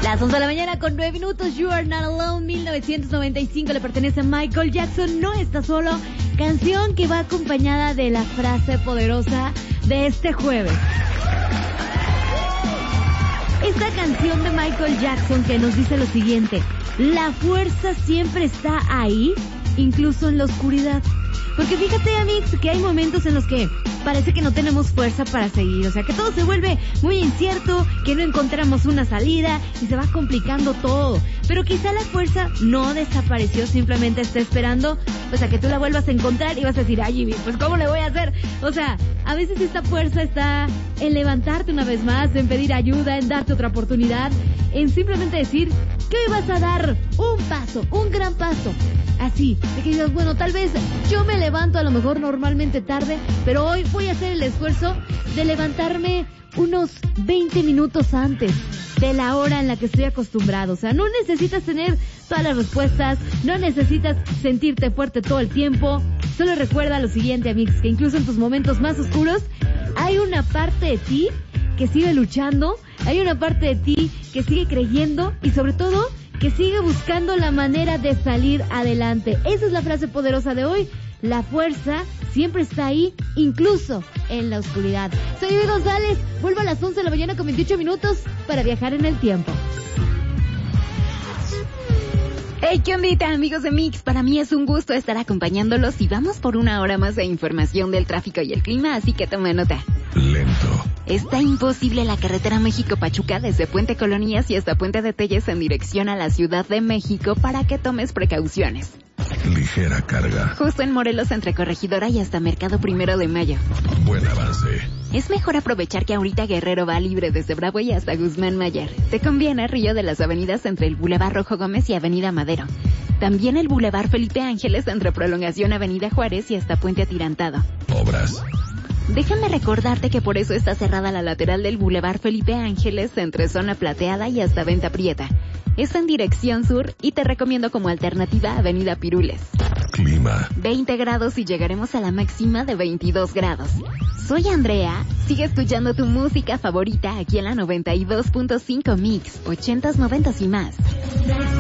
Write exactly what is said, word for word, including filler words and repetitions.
Las once de la mañana con nueve minutos. You Are Not Alone, mil novecientos noventa y cinco, le pertenece a Michael Jackson. No está solo. Canción que va acompañada de la frase poderosa de este jueves. Esta canción de Michael Jackson que nos dice lo siguiente: la fuerza siempre está ahí, incluso en la oscuridad. Porque fíjate, Amix, que hay momentos en los que parece que no tenemos fuerza para seguir. O sea, que todo se vuelve muy incierto, que no encontramos una salida y se va complicando todo. Pero quizá la fuerza no desapareció, simplemente está esperando pues a que tú la vuelvas a encontrar y vas a decir, ay, Jimmy, pues ¿cómo le voy a hacer? O sea, a veces esta fuerza está en levantarte una vez más, en pedir ayuda, en darte otra oportunidad, en simplemente decir que hoy vas a dar un paso, un gran paso. Así, de que digas, bueno, tal vez yo me levanto a lo mejor normalmente tarde, pero hoy voy a hacer el esfuerzo de levantarme unos veinte minutos antes de la hora en la que estoy acostumbrado. O sea, no necesitas tener todas las respuestas, no necesitas sentirte fuerte todo el tiempo. Solo recuerda lo siguiente, amigos, que incluso en tus momentos más oscuros hay una parte de ti que sigue luchando, hay una parte de ti que sigue creyendo y sobre todo que sigue buscando la manera de salir adelante. Esa es la frase poderosa de hoy. La fuerza siempre está ahí, incluso en la oscuridad. Soy Ivy González, vuelvo a las once de la mañana con veintiocho minutos para viajar en el tiempo. Hey, ¿qué ondita, amigos de Mix? Para mí es un gusto estar acompañándolos y vamos por una hora más de información del tráfico y el clima, así que toma nota. Lento. Está imposible la carretera México-Pachuca desde Puente Colonias y hasta Puente de Telles en dirección a la Ciudad de México para que tomes precauciones. Ligera carga. Justo en Morelos entre Corregidora y hasta Mercado Primero de Mayo. Buen avance. Es mejor aprovechar que ahorita Guerrero va libre desde Bravo y hasta Guzmán Mayer. Te conviene Río de las Avenidas entre el Boulevard Rojo Gómez y Avenida Madero. También el Boulevard Felipe Ángeles entre Prolongación Avenida Juárez y hasta Puente Atirantado. Obras. Déjame recordarte que por eso está cerrada la lateral del Boulevard Felipe Ángeles entre Zona Plateada y hasta Venta Prieta. Es en dirección sur y te recomiendo como alternativa Avenida Pirules. Clima. veinte grados y llegaremos a la máxima de veintidós grados. Soy Andrea, sigue escuchando tu música favorita aquí en la noventa y dos punto cinco Mix, ochentas, noventas y más.